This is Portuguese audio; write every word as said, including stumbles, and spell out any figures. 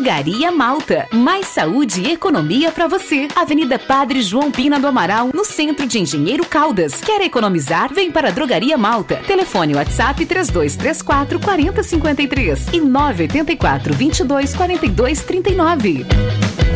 Drogaria Malta. Mais saúde e economia para você. Avenida Padre João Pina do Amaral, no centro de Engenheiro Caldas. Quer economizar? Vem para a Drogaria Malta. Telefone WhatsApp três dois três quatro, quatro zero cinco três e nove oito quatro, vinte e dois, quarenta e dois, trinta e nove.